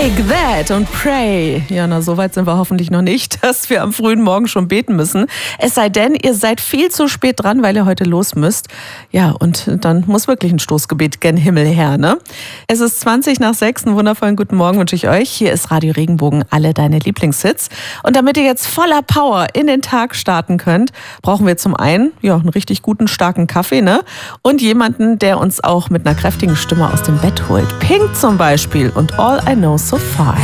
Take that und pray. Ja, na, so weit sind wir hoffentlich noch nicht, dass wir am frühen Morgen schon beten müssen. Es sei denn, ihr seid viel zu spät dran, weil ihr heute los müsst. Ja, und dann muss wirklich ein Stoßgebet gen Himmel her, ne? Es ist 20:20. Einen wundervollen guten Morgen wünsche ich euch. Hier ist Radio Regenbogen, alle deine Lieblingshits. Und damit ihr jetzt voller Power in den Tag starten könnt, brauchen wir zum einen einen richtig guten, starken Kaffee, ne? Und jemanden, der uns auch mit einer kräftigen Stimme aus dem Bett holt. Pink zum Beispiel und All I Know So Far.